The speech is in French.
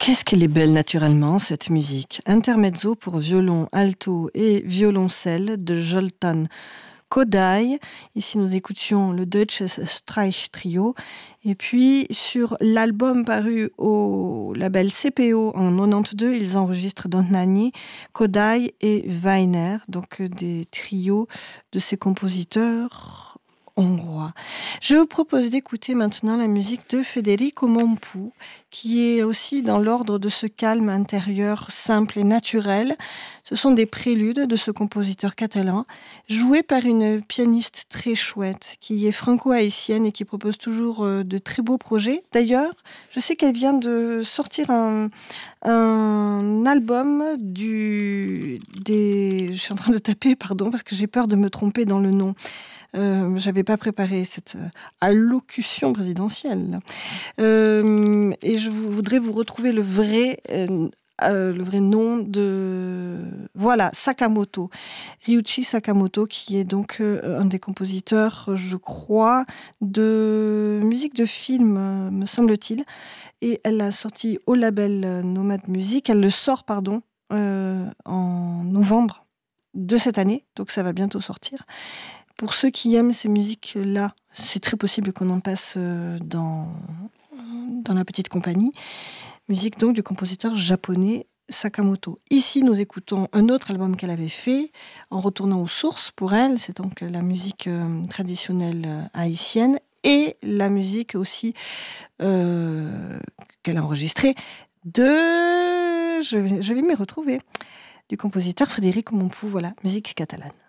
Qu'est-ce qu'elle est belle naturellement, cette musique. Intermezzo pour violon, alto et violoncelle de Zoltán Kodály. Ici, nous écoutions le Deutsches Streich Trio. Et puis, sur l'album paru au label CPO en 92, ils enregistrent Dohnányi, Kodály et Weiner, donc des trios de ces compositeurs hongrois. Je vous propose d'écouter maintenant la musique de Federico Mompou, qui est aussi dans l'ordre de ce calme intérieur simple et naturel. Ce sont des préludes de ce compositeur catalan, joués par une pianiste très chouette, qui est franco-haïtienne et qui propose toujours de très beaux projets. D'ailleurs, je sais qu'elle vient de sortir un album je suis en train de taper, pardon, parce que j'ai peur de me tromper dans le nom. J'avais pas préparé cette allocution présidentielle. Et je voudrais vous retrouver le vrai nom de... Voilà, Sakamoto. Ryuichi Sakamoto, qui est donc un des compositeurs, je crois, de musique de film, me semble-t-il. Et elle a sorti au label Nomad Music. Elle le sort, en novembre de cette année. Donc ça va bientôt sortir. Pour ceux qui aiment ces musiques-là, c'est très possible qu'on en passe dans la petite compagnie. Musique donc du compositeur japonais Sakamoto. Ici, nous écoutons un autre album qu'elle avait fait, en retournant aux sources pour elle. C'est donc la musique traditionnelle haïtienne et la musique aussi qu'elle a enregistrée je vais m'y retrouver, du compositeur Federico Mompou. Voilà, musique catalane.